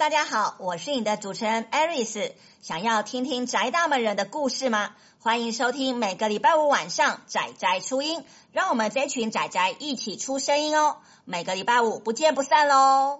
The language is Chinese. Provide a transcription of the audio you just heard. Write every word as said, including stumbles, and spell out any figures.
大家好，我是你的主持人 Aris。想要听听宅大们人的故事吗？欢迎收听每个礼拜五晚上宅宅出音，让我们这群宅宅一起出声音哦。每个礼拜五不见不散咯。